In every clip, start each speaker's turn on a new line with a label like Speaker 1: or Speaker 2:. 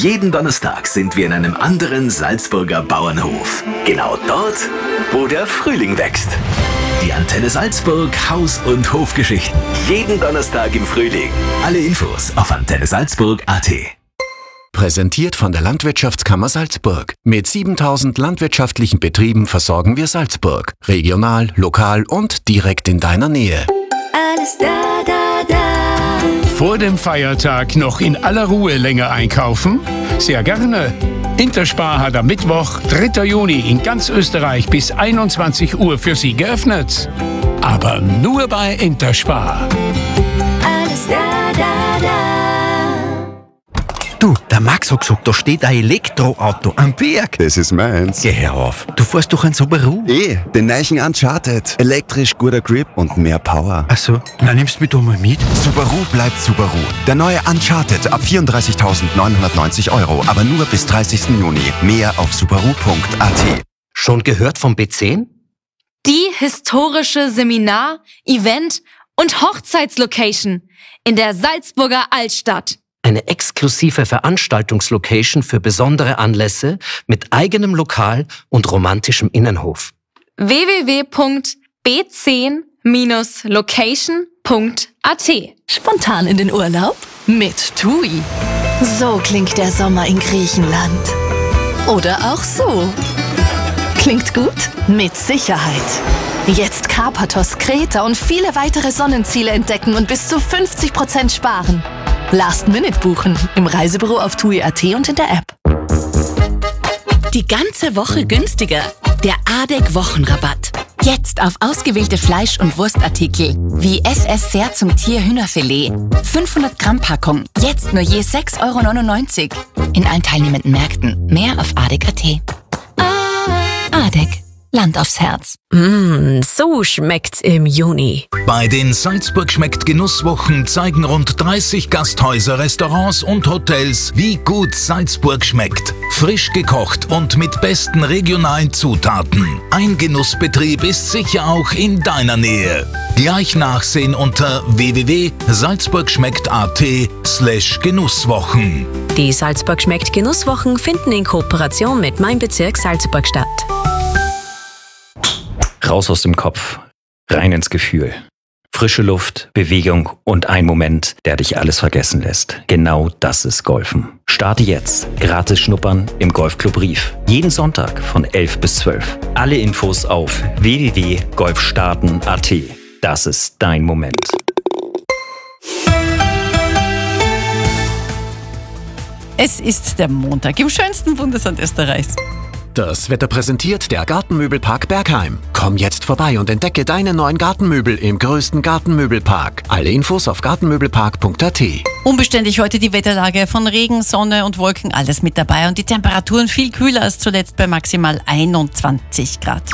Speaker 1: Jeden Donnerstag sind wir in einem anderen Salzburger Bauernhof. Genau dort, wo der Frühling wächst. Die Antenne Salzburg Haus- und Hofgeschichten. Jeden Donnerstag im Frühling. Alle Infos auf antennesalzburg.at.
Speaker 2: Präsentiert von der Landwirtschaftskammer Salzburg. Mit 7000 landwirtschaftlichen Betrieben versorgen wir Salzburg. Regional, lokal und direkt in deiner Nähe.
Speaker 3: Alles da, da, da.
Speaker 4: Vor dem Feiertag noch in aller Ruhe länger einkaufen? Sehr gerne. Interspar hat am Mittwoch, 3. Juni in ganz Österreich bis 21 Uhr für Sie geöffnet. Aber nur bei Interspar.
Speaker 3: Alles da, da, da.
Speaker 5: Du, der Max hat gesagt, da steht ein Elektroauto am Berg.
Speaker 6: Das ist meins.
Speaker 5: Geh hör auf. Du fährst doch ein Subaru.
Speaker 6: Den neuen Uncharted. Elektrisch, guter Grip und mehr Power.
Speaker 5: Ach so, na nimmst du mich da mal mit?
Speaker 6: Subaru bleibt Subaru. Der neue Uncharted ab 34.990 €, aber nur bis 30. Juni. Mehr auf subaru.at.
Speaker 5: Schon gehört vom B10?
Speaker 7: Die historische Seminar-, Event- und Hochzeitslocation in der Salzburger Altstadt.
Speaker 8: Eine exklusive Veranstaltungslocation für besondere Anlässe mit eigenem Lokal und romantischem Innenhof.
Speaker 7: www.b10-location.at.
Speaker 9: Spontan in den Urlaub? Mit TUI. So klingt der Sommer in Griechenland. Oder auch so. Klingt gut? Mit Sicherheit. Jetzt Karpathos, Kreta und viele weitere Sonnenziele entdecken und bis zu 50% sparen. Last Minute buchen im Reisebüro auf TUI.at und in der App.
Speaker 10: Die ganze Woche günstiger. Der ADEC-Wochenrabatt. Jetzt auf ausgewählte Fleisch- und Wurstartikel wie SS Seer zum Tier-Hühnerfilet. 500 Gramm Packung. Jetzt nur je 6,99 € in allen teilnehmenden Märkten. Mehr auf ADEC.at. ADEC. Land aufs Herz.
Speaker 11: So schmeckt's im Juni.
Speaker 12: Bei den Salzburg schmeckt Genusswochen zeigen rund 30 Gasthäuser, Restaurants und Hotels, wie gut Salzburg schmeckt. Frisch gekocht und mit besten regionalen Zutaten. Ein Genussbetrieb ist sicher auch in deiner Nähe. Gleich nachsehen unter www.salzburgschmeckt.at/Genusswochen.
Speaker 11: Die Salzburg schmeckt Genusswochen finden in Kooperation mit Mein Bezirk Salzburg statt.
Speaker 13: Raus aus dem Kopf, rein ins Gefühl. Frische Luft, Bewegung und ein Moment, der dich alles vergessen lässt. Genau das ist Golfen. Starte jetzt. Gratis schnuppern im Golfclub Rief. Jeden Sonntag von 11 bis 12. Alle Infos auf www.golfstarten.at. Das ist dein Moment.
Speaker 14: Es ist der Montag im schönsten Bundesland Österreichs.
Speaker 2: Das Wetter präsentiert der Gartenmöbelpark Bergheim. Komm jetzt vorbei und entdecke deine neuen Gartenmöbel im größten Gartenmöbelpark. Alle Infos auf gartenmöbelpark.at.
Speaker 14: Unbeständig heute die Wetterlage von Regen, Sonne und Wolken, alles mit dabei und die Temperaturen viel kühler als zuletzt bei maximal 21 Grad.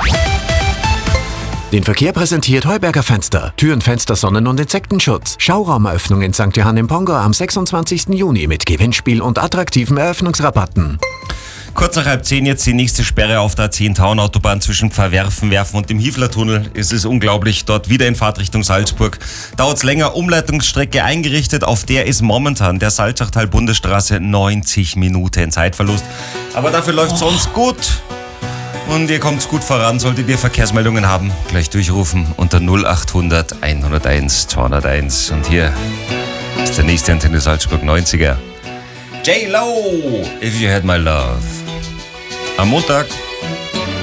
Speaker 2: Den Verkehr präsentiert Heuberger Fenster. Türen, Fenster, Sonnen- und Insektenschutz. Schauraumeröffnung in St. Johann im Pongo am 26. Juni mit Gewinnspiel und attraktiven Eröffnungsrabatten.
Speaker 15: Kurz nach 9:30 jetzt die nächste Sperre auf der A10-Town-Autobahn zwischen Werfen und dem Hiefler-Tunnel. Es ist unglaublich, dort wieder in Fahrtrichtung Salzburg. Dauert's länger, Umleitungsstrecke eingerichtet, auf der ist momentan der Salzachtal-Bundesstraße 90 Minuten Zeitverlust. Aber dafür läuft sonst gut und ihr kommt's gut voran. Solltet ihr Verkehrsmeldungen haben, gleich durchrufen unter 0800 101 201. Und hier ist der nächste Antenne Salzburg 90er. J-Lo, If You Had My Love. Am Montag.